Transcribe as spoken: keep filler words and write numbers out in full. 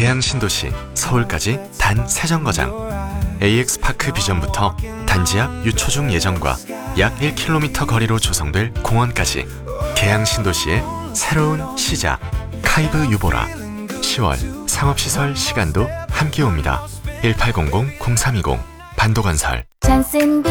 계양 신도시 서울까지 단 세 정거장. 에이엑스파크 비전부터 단지 앞 유초중 예정과 약 일 킬로미터 거리로 조성될 공원까지 계양 신도시의 새로운 시작. 카이브 유보라. 시월 상업시설 시간도 함께 옵니다. 일팔공공 공삼이공 반도건설. 존슨비